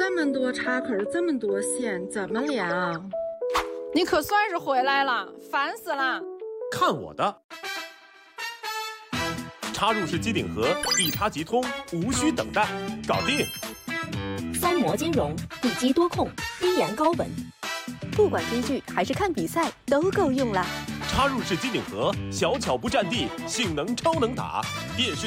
这么多插口，这么多线，怎么连啊？ 你可算是回来了，烦死了！ 看我的！插入式机顶盒，一插即通，无需等待，搞定。 3模兼容，地基多控，低延高稳， 不管追剧还是看比赛都够用了。 插入式机顶盒，小巧不占地，性能超能打，电视。